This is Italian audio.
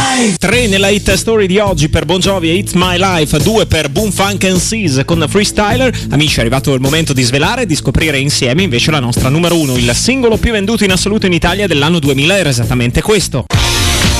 3 nella hit story di oggi per Bon Jovi e It's My Life, 2 per Boom Funk and Seas con Freestyler. Amici, è arrivato il momento di svelare e di scoprire insieme invece la nostra numero 1. Il singolo più venduto in assoluto in Italia dell'anno 2000 era esattamente questo.